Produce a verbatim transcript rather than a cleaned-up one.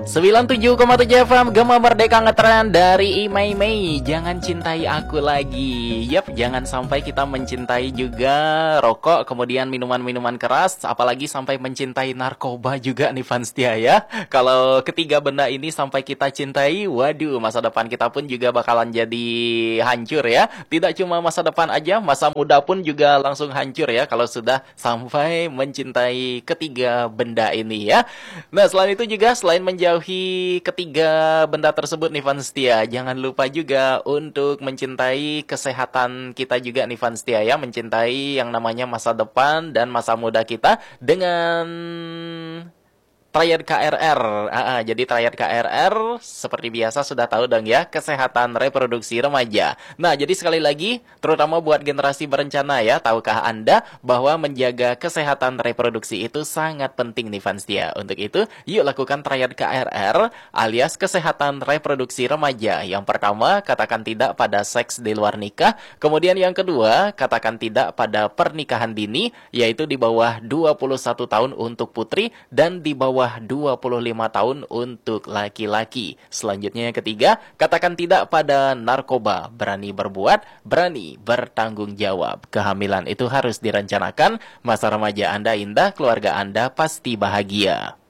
sembilan puluh tujuh koma tujuh F M Gema Merdeka ngetren dari Imei Mei. Jangan cintai aku lagi. Yap, jangan sampai kita mencintai juga rokok, kemudian minuman-minuman keras, apalagi sampai mencintai narkoba juga nih fans setia ya. Kalau ketiga benda ini sampai kita cintai, waduh, masa depan kita pun juga bakalan jadi hancur ya. Tidak cuma masa depan aja, masa muda pun juga langsung hancur ya kalau sudah sampai mencintai ketiga benda ini ya. Nah, selain itu juga selain menjauhi ketiga benda tersebut nih fans setia, jangan lupa juga untuk mencintai kesehatan kita juga nih fans setia ya, mencintai yang namanya masa depan dan masa muda kita dengan Triad K R R. Ah, ah, jadi Triad K R R seperti biasa sudah tahu dong ya, kesehatan reproduksi remaja. Nah, jadi sekali lagi, terutama buat generasi berencana ya, tahukah Anda bahwa menjaga kesehatan reproduksi itu sangat penting nih fans dia. Untuk itu, yuk lakukan Triad K R R alias kesehatan reproduksi remaja. Yang pertama, katakan tidak pada seks di luar nikah. Kemudian yang kedua, katakan tidak pada pernikahan dini, yaitu di bawah dua puluh satu tahun untuk putri dan di bawah dua puluh lima tahun untuk laki-laki. Selanjutnya yang ketiga, katakan tidak pada narkoba. Berani berbuat, berani bertanggung jawab. Kehamilan itu harus direncanakan. Masa remaja Anda indah, keluarga Anda pasti bahagia.